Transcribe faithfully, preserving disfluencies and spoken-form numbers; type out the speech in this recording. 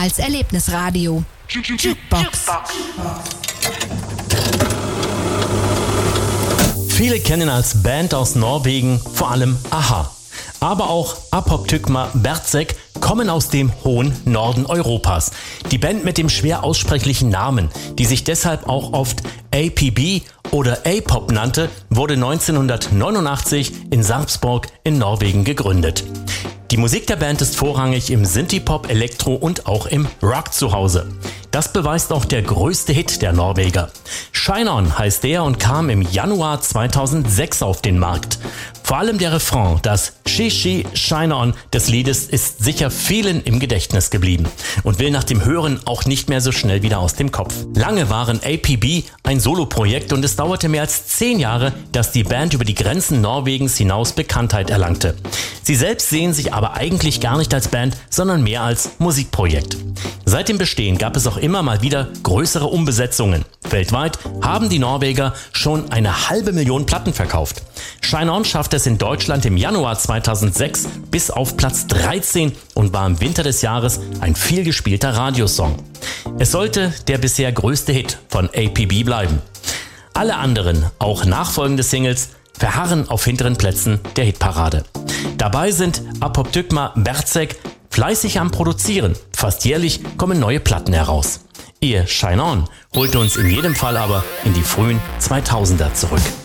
als Erlebnisradio. Jukebox. Viele kennen als Band aus Norwegen vor allem a-ha. Aber auch Apoptygma Berzek kommen aus dem hohen Norden Europas. Die Band mit dem schwer aussprechlichen Namen, die sich deshalb auch oft A P B oder A-Pop nannte, wurde neunzehnhundertneunundachtzig in Sarpsborg in Norwegen gegründet. Die Musik der Band ist vorrangig im Synthie-Pop, Elektro und auch im Rock zu Hause. Das beweist auch der größte Hit der Norweger. Shine On heißt der und kam im Januar zweitausendsechs auf den Markt. Vor allem der Refrain, das She-She Shine On des Liedes, ist sicher vielen im Gedächtnis geblieben und will nach dem Hören auch nicht mehr so schnell wieder aus dem Kopf. Lange waren A P B ein Soloprojekt und es dauerte mehr als zehn Jahre, dass die Band über die Grenzen Norwegens hinaus Bekanntheit erlangte. Sie selbst sehen sich aber eigentlich gar nicht als Band, sondern mehr als Musikprojekt. Seit dem Bestehen gab es auch immer mal wieder größere Umbesetzungen. Weltweit haben die Norweger schon eine halbe Million Platten verkauft. Shine On schaffte es in Deutschland im Januar zweitausendsechs bis auf Platz dreizehn und war im Winter des Jahres ein vielgespielter Radiosong. Es sollte der bisher größte Hit von A P B bleiben. Alle anderen, auch nachfolgende Singles, verharren auf hinteren Plätzen der Hitparade. Dabei sind Apoptygma Berzek fleißig am Produzieren. Fast jährlich kommen neue Platten heraus. Ihr Shine On holte uns in jedem Fall aber in die frühen zweitausender zurück.